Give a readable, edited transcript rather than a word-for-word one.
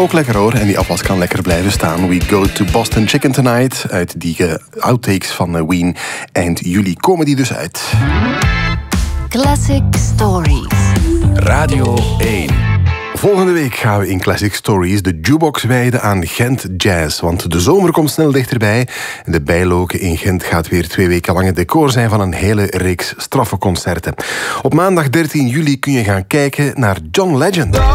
ook lekker hoor. En die afwas kan lekker blijven staan. We Go to Boston Chicken Tonight. Uit die outtakes van Ween. Eind juli komen die dus uit. Classic Stories. Radio 1. Volgende week gaan we in Classic Stories de jukebox wijden aan Gent Jazz. Want de zomer komt snel dichterbij. En de Bijloke in Gent gaat weer 2 weken lang het decor zijn van een hele reeks straffe concerten. Op maandag 13 juli kun je gaan kijken naar John Legend.